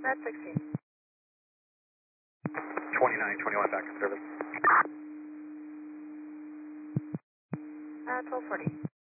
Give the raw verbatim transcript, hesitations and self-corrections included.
Red sixteen. twenty-nine twenty-one back in service. Uh, twelve forty.